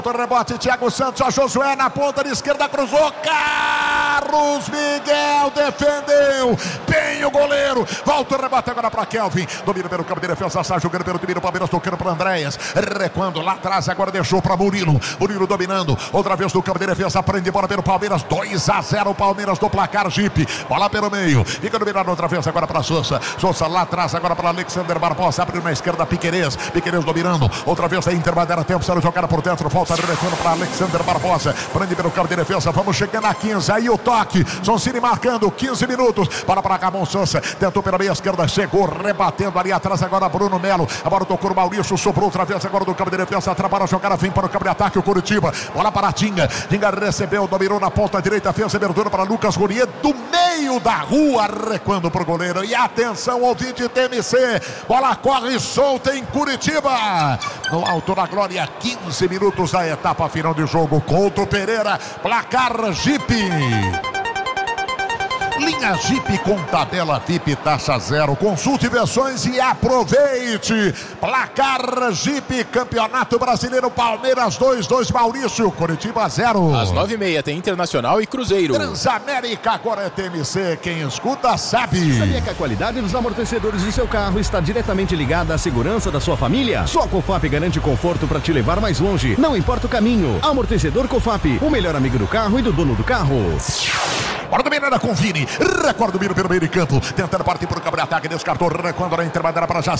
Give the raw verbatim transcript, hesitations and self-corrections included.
Rebote, Thiago Santos, a Josué na ponta de esquerda, cruzou, Carlos Miguel defendeu, bem o goleiro, volta o rebote agora para Kelvin, domina pelo campo de defesa, sai jogando pelo time do Palmeiras, tocando para Andréas, recuando lá atrás, agora deixou para Murilo, Murilo dominando, outra vez no campo de defesa, prende bola pelo Palmeiras, dois a zero, Palmeiras do placar, Jeep, bola pelo meio, fica dominando outra vez agora para Sousa, Sousa lá atrás, agora para Alexander Barbosa, abriu na esquerda, Piquerez, Piquerez dominando, outra vez a Inter vai dar tempo, sendo jogada por dentro, volta recuando para Alexander Barbosa, prende pelo campo de defesa, vamos chegando a quinze, aí o toque, Soncini marcando, quinze minutos, para para Camon Sousa, tentou pela meia esquerda, chegou, rebatendo ali atrás, agora Bruno Melo, agora tocou o Maurício, sobrou outra vez agora do campo de defesa, trabalha a jogada, vem para o campo de ataque, o Curitiba, bola para Tinga, Tinga recebeu, dominou na ponta direita, fez abertura para Lucas Ronier, do meio da rua, recuando para o goleiro, e atenção, ouvinte T M C, bola corre solta em Curitiba, no alto da glória, quinze minutos da etapa final de jogo, Couto Pereira, placar Jeep. Linha Jeep com tabela V I P taxa zero. Consulte versões e aproveite. Placar Jeep, Campeonato Brasileiro, Palmeiras dois, dois Maurício, Curitiba zero. Às nove e meia tem Internacional e Cruzeiro. Transamérica, agora é T M C. Quem escuta sabe. Sabia que a qualidade dos amortecedores do seu carro está diretamente ligada à segurança da sua família? Só a Cofap garante conforto para te levar mais longe. Não importa o caminho. Amortecedor Cofap, o melhor amigo do carro e do dono do carro. Bora dominar com Vini, recorda o Miro pelo meio de campo, tentando partir para o campo de ataque, descartou, recuando na intermediária para Jacinto.